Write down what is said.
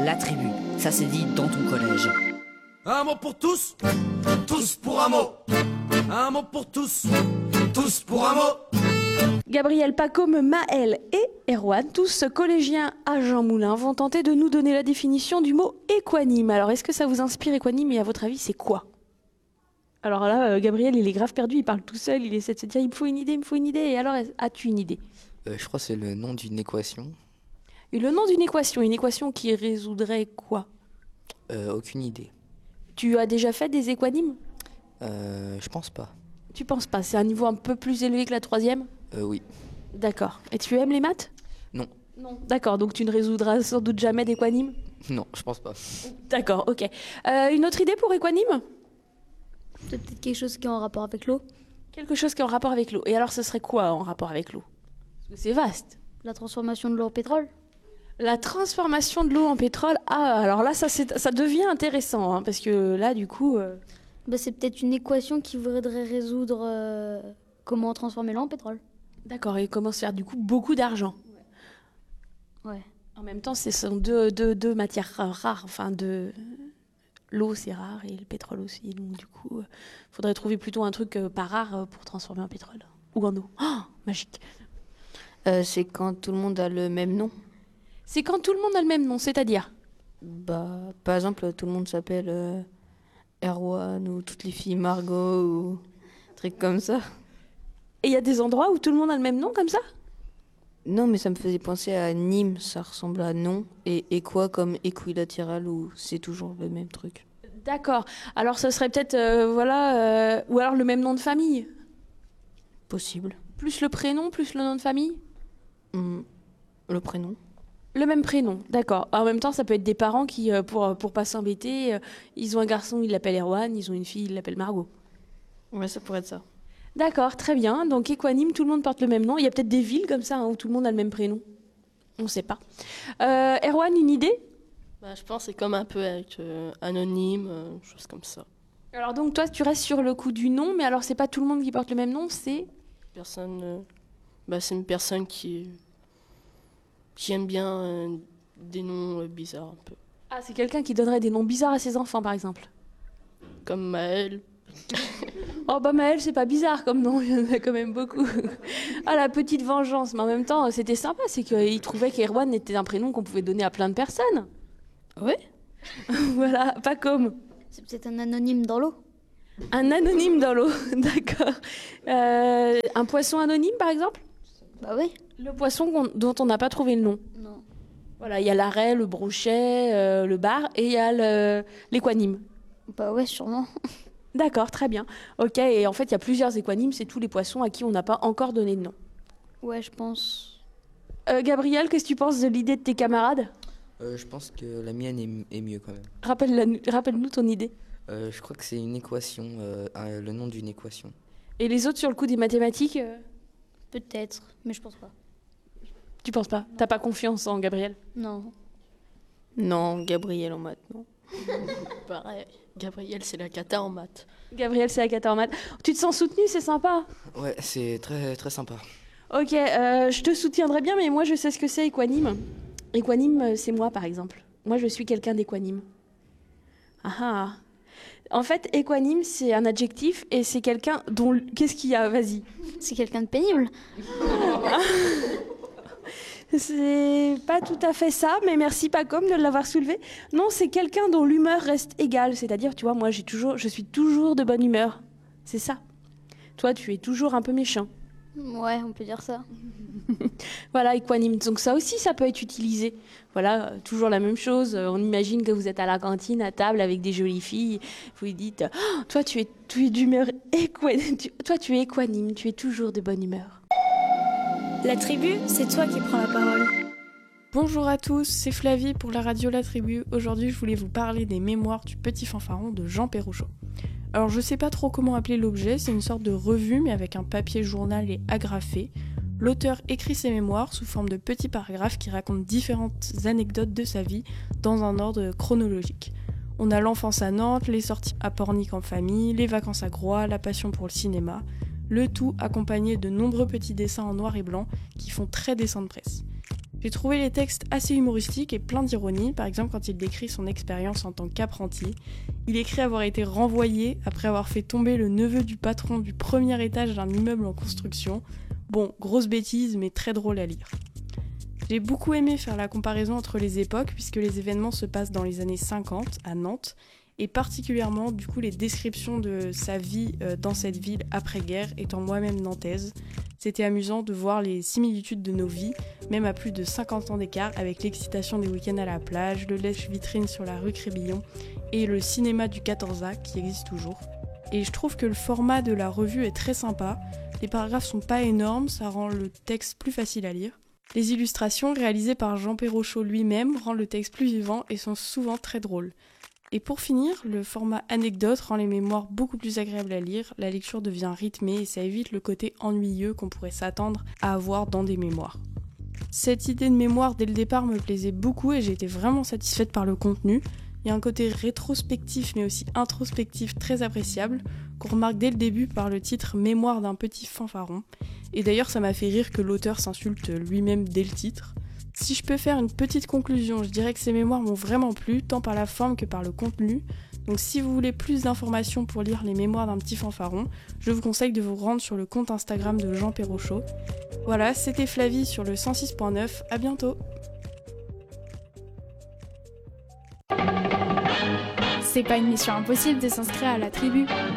la tribu. Ça s'est dit dans ton collège. Un mot pour tous, tous pour un mot. Un mot pour tous, tous pour un mot. Gabriel, Pacôme, Maël et Erwan, tous collégiens à Jean Moulin, vont tenter de nous donner la définition du mot équanime. Alors, est-ce que ça vous inspire équanime et à votre avis, c'est quoi ? Alors là, Gabriel, il est grave perdu, il parle tout seul, il essaie de se dire il me faut une idée. Et alors, as-tu une idée ? Je crois que c'est le nom d'une équation. Et le nom d'une équation qui résoudrait quoi ? Aucune idée. Tu as déjà fait des équanimes ? Je pense pas. Tu penses pas ? C'est un niveau un peu plus élevé que la 3e ? Oui. D'accord. Et tu aimes les maths ? Non. Non. D'accord, donc tu ne résoudras sans doute jamais d'équanime ? Non, je pense pas. D'accord, ok. Une autre idée pour équanime ? Peut-être quelque chose qui est en rapport avec l'eau. Quelque chose qui est en rapport avec l'eau. Et alors, ce serait quoi en rapport avec l'eau ? Parce que c'est vaste. La transformation de l'eau en pétrole. La transformation de l'eau en pétrole. Ah, alors là, ça devient intéressant, hein, parce que là, du coup... C'est peut-être une équation qui voudrait résoudre comment transformer l'eau en pétrole. D'accord, et comment se faire, du coup, beaucoup d'argent. Ouais. En même temps, ce sont deux matières rares. Enfin, l'eau, c'est rare, et le pétrole aussi. Donc, du coup, faudrait trouver plutôt un truc pas rare pour transformer en pétrole. Ou en eau. Oh, magique. C'est quand tout le monde a le même nom. C'est quand tout le monde a le même nom, c'est-à-dire ? Par exemple, tout le monde s'appelle Erwan ou toutes les filles Margot ou trucs comme ça. Et il y a des endroits où tout le monde a le même nom comme ça ? Non, mais ça me faisait penser à Nîmes, ça ressemble à nom, et équa comme équilatéral où c'est toujours le même truc. D'accord. Alors, ce serait peut-être, ou alors le même nom de famille ? Possible. Plus le prénom, plus le nom de famille ? Le prénom. Le même prénom, d'accord. En même temps, ça peut être des parents qui, pour pas s'embêter, ils ont un garçon, ils l'appellent Erwan, ils ont une fille, ils l'appellent Margot. Ouais, ça pourrait être ça. D'accord, très bien. Donc, équanime, tout le monde porte le même nom. Il y a peut-être des villes comme ça, hein, où tout le monde a le même prénom. On ne sait pas. Erwan, une idée ? Je pense que c'est comme un peu avec anonyme, chose comme ça. Alors donc, toi, tu restes sur le coup du nom, mais alors, c'est pas tout le monde qui porte le même nom, c'est... C'est une personne qui aime bien des noms bizarres un peu. Ah, c'est quelqu'un qui donnerait des noms bizarres à ses enfants, par exemple. Comme Maël. Oh Maël, c'est pas bizarre comme nom, il y en a quand même beaucoup. Ah, la petite vengeance, mais en même temps, c'était sympa, c'est qu'il trouvait qu'Erwan était un prénom qu'on pouvait donner à plein de personnes. Ouais. Voilà, pas comme. C'est peut-être un anonyme dans l'eau. Un anonyme dans l'eau, d'accord. Un poisson anonyme, par exemple ? Oui. Le poisson dont on n'a pas trouvé le nom. Non. Voilà, il y a l'arrêt, le brochet, le bar, et il y a l'équanime. Ouais, sûrement. D'accord, très bien. Ok, et en fait, il y a plusieurs équanimes, c'est tous les poissons à qui on n'a pas encore donné de nom. Ouais, je pense. Gabriel, qu'est-ce que tu penses de l'idée de tes camarades ? Je pense que la mienne est mieux quand même. Rappelle-nous ton idée. Je crois que c'est une équation, le nom d'une équation. Et les autres sur le coup des mathématiques Peut-être, mais je pense pas. Tu penses pas ? T'as pas confiance en Gabriel ? Non. Non, Gabriel en maths, non. Pareil, Gabriel, c'est la cata en maths. Gabriel, c'est la cata en maths. Tu te sens soutenu, c'est sympa. Ouais, c'est très, très sympa. Ok, je te soutiendrai bien, mais moi je sais ce que c'est équanime. Équanime, c'est moi par exemple. Moi je suis quelqu'un d'équanime. Ah. En fait, équanime, c'est un adjectif et c'est quelqu'un dont... Qu'est-ce qu'il y a ? Vas-y. C'est quelqu'un de pénible. C'est pas tout à fait ça, mais merci Pacôme de l'avoir soulevé. Non, c'est quelqu'un dont l'humeur reste égale. C'est-à-dire, tu vois, moi je suis toujours de bonne humeur. C'est ça. Toi, tu es toujours un peu méchant. Ouais, on peut dire ça. Voilà, équanime. Donc ça aussi, ça peut être utilisé. Voilà, toujours la même chose. On imagine que vous êtes à la cantine, à table, avec des jolies filles. Vous lui dites, oh, toi, tu es d'humeur équanime. Toi, tu es équanime. Tu es toujours de bonne humeur. La tribu, c'est toi qui prends la parole. Bonjour à tous, c'est Flavie pour la radio La Tribu. Aujourd'hui, je voulais vous parler des mémoires du petit fanfaron de Jean Pérouchot. Alors, je sais pas trop comment appeler l'objet, c'est une sorte de revue, mais avec un papier journal et agrafé. L'auteur écrit ses mémoires sous forme de petits paragraphes qui racontent différentes anecdotes de sa vie dans un ordre chronologique. On a l'enfance à Nantes, les sorties à Pornic en famille, les vacances à Groix, la passion pour le cinéma, le tout accompagné de nombreux petits dessins en noir et blanc qui font très dessin de presse. J'ai trouvé les textes assez humoristiques et pleins d'ironie, par exemple quand il décrit son expérience en tant qu'apprenti. Il écrit avoir été renvoyé après avoir fait tomber le neveu du patron du premier étage d'un immeuble en construction. Bon, grosse bêtise, mais très drôle à lire. J'ai beaucoup aimé faire la comparaison entre les époques, puisque les événements se passent dans les années 50 à Nantes, et particulièrement du coup les descriptions de sa vie dans cette ville après-guerre, étant moi-même nantaise. C'était amusant de voir les similitudes de nos vies, même à plus de 50 ans d'écart, avec l'excitation des week-ends à la plage, le lèche-vitrine sur la rue Crébillon et le cinéma du 14A qui existe toujours. Et je trouve que le format de la revue est très sympa, les paragraphes sont pas énormes, ça rend le texte plus facile à lire. Les illustrations réalisées par Jean Perrochot lui-même rendent le texte plus vivant et sont souvent très drôles. Et pour finir, le format anecdote rend les mémoires beaucoup plus agréables à lire, la lecture devient rythmée et ça évite le côté ennuyeux qu'on pourrait s'attendre à avoir dans des mémoires. Cette idée de mémoire dès le départ me plaisait beaucoup et j'ai été vraiment satisfaite par le contenu. Il y a un côté rétrospectif mais aussi introspectif très appréciable, qu'on remarque dès le début par le titre « Mémoire d'un petit fanfaron ». Et d'ailleurs ça m'a fait rire que l'auteur s'insulte lui-même dès le titre. Si je peux faire une petite conclusion, je dirais que ces mémoires m'ont vraiment plu, tant par la forme que par le contenu. Donc si vous voulez plus d'informations pour lire les mémoires d'un petit fanfaron, je vous conseille de vous rendre sur le compte Instagram de Jean Perrochot. Voilà, c'était Flavie sur le 106.9, à bientôt. C'est pas une mission impossible de s'inscrire à la tribu.